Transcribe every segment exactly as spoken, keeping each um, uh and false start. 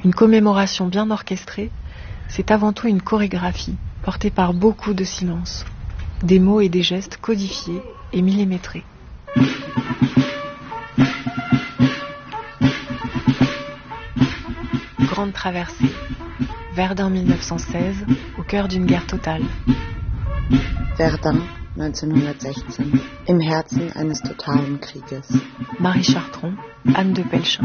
Une commémoration bien orchestrée, c'est avant tout une chorégraphie, portée par beaucoup de silence, des mots et des gestes codifiés et millimétrés. Grande traversée, Verdun mille neuf cent seize, au cœur d'une guerre totale. Verdun neunzehnhundertsechzehn, im Herzen eines totalen Krieges. Marie Chartron, Anne de Pelchin.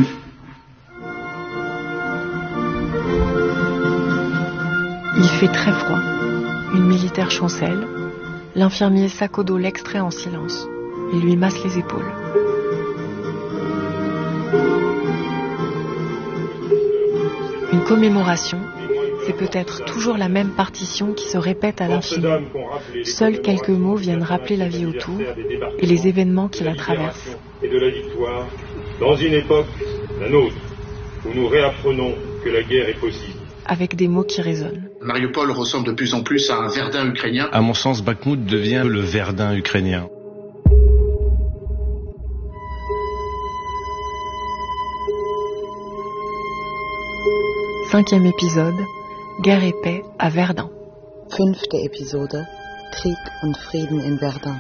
Il fait très froid. Une militaire chancelle. L'infirmier sac au dos l'extrait en silence. Il lui masse les épaules. Une commémoration, c'est peut-être toujours la même partition qui se répète à l'infini. Seuls quelques mots viennent rappeler la vie autour et les événements qui la traversent. Et de la victoire, dans une époque, la nôtre, où nous réapprenons que la guerre est possible. Avec des mots qui résonnent. Mariupol ressemble de plus en plus à un Verdun ukrainien. À mon sens, Bakhmout devient le Verdun ukrainien. Cinquième épisode, Guerre et paix à Verdun. Fünfte Episode, Krieg und Frieden in Verdun.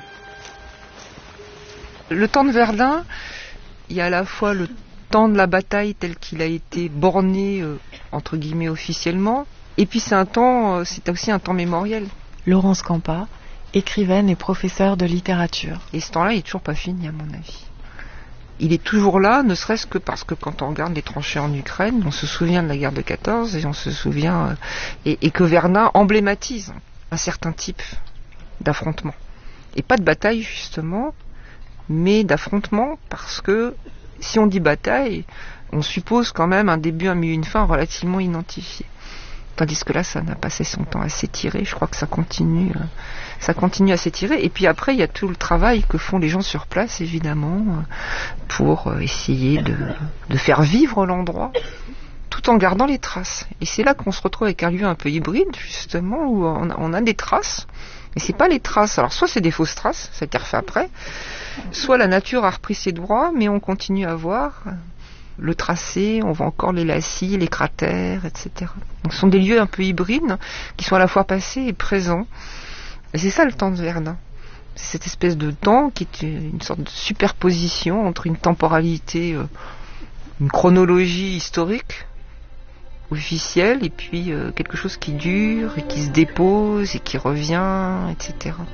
Le temps de Verdun, il y a à la fois le temps de la bataille tel qu'il a été borné, euh, entre guillemets, officiellement, et puis c'est un temps, euh, c'est aussi un temps mémoriel. Laurence Campa, écrivaine et professeure de littérature. Et ce temps-là, il est toujours pas fini, à mon avis. Il est toujours là, ne serait-ce que parce que quand on regarde les tranchées en Ukraine, on se souvient de la guerre de quatorze et on se souvient euh, et, et que Verdun emblématise un certain type d'affrontement. Et pas de bataille justement, mais d'affrontement parce que si on dit bataille, on suppose quand même un début, un milieu, une fin relativement identifié. Tandis que là, ça n'a pas passé son temps à s'étirer. Je crois que ça continue, euh, ça continue à s'étirer. Et puis après, il y a tout le travail que font les gens sur place, évidemment, euh, pour euh, essayer de, de faire vivre l'endroit, tout en gardant les traces. Et c'est là qu'on se retrouve avec un lieu un peu hybride, justement, où on a, on a des traces. Mais c'est pas les traces. Alors, soit c'est des fausses traces, ça a été refait après, soit la nature a repris ses droits, mais on continue à voir le tracé, on voit encore les lacis, les cratères, et cetera. Donc ce sont des lieux un peu hybrides qui sont à la fois passés et présents. Et c'est ça le temps de Verdun. C'est cette espèce de temps qui est une sorte de superposition entre une temporalité, une chronologie historique, officielle, et puis quelque chose qui dure, et qui se dépose, et qui revient, et cetera.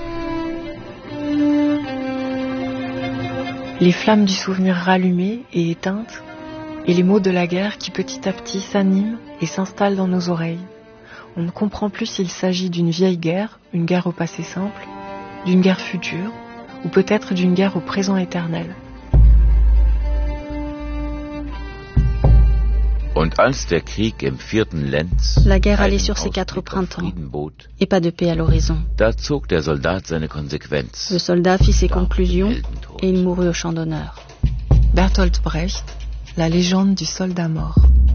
Les flammes du souvenir rallumées et éteintes, et les mots de la guerre qui petit à petit s'animent et s'installent dans nos oreilles. On ne comprend plus s'il s'agit d'une vieille guerre, une guerre au passé simple, d'une guerre future, ou peut-être d'une guerre au présent éternel. La guerre allait sur ses quatre printemps, et pas de paix à l'horizon. Le soldat fit ses conclusions, et il mourut au champ d'honneur. Bertolt Brecht, la légende du soldat mort.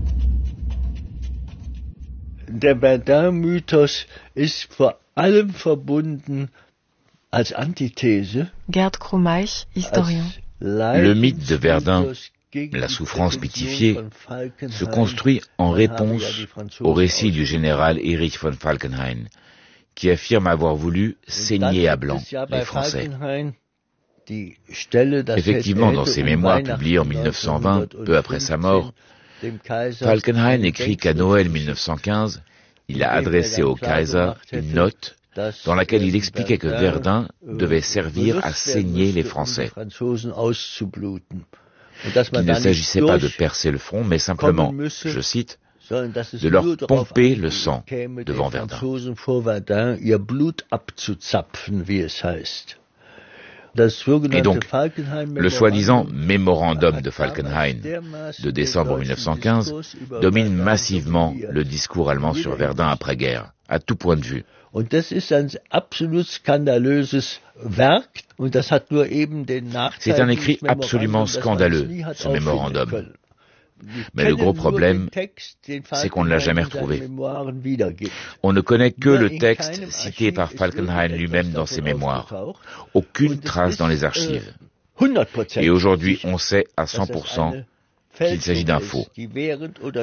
Der Verdun-Mythos ist vor allem verbunden als Antithese. Gerd Krumeich, historien. Le mythe de Verdun, la souffrance pitifiée, se construit en réponse au récit du général Erich von Falkenhayn, qui affirme avoir voulu saigner à blanc les Français. Effectivement, dans ses mémoires publiées en mille neuf cent vingt, peu après sa mort, Falkenhayn écrit qu'à Noël mille neuf cent quinze, il a adressé au Kaiser une note dans laquelle il expliquait que Verdun devait servir à saigner les Français. Qu'il ne s'agissait pas de percer le front, mais simplement, je cite, de leur pomper le sang devant Verdun. Et donc, le soi-disant mémorandum de Falkenhayn de décembre mille neuf cent quinze domine massivement le discours allemand sur Verdun après-guerre, à tout point de vue. C'est un écrit absolument scandaleux, ce mémorandum. Mais le gros problème, c'est qu'on ne l'a jamais retrouvé. On ne connaît que le texte cité par Falkenhayn lui-même dans ses mémoires. Aucune trace dans les archives. Et aujourd'hui, on sait à cent pour cent qu'il s'agit d'un faux.